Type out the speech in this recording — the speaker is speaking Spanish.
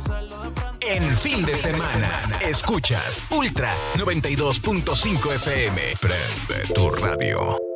En fin de semana, escuchas Ultra 92.5 FM. Prende tu radio.